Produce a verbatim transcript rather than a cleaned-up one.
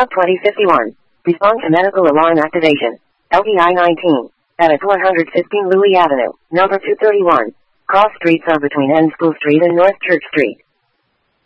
Log twenty fifty-one. Respond to medical alarm activation. L V I nineteen. At one fifteen Louis Avenue, number two thirty-one. Cross streets are between End School Street and North Church Street.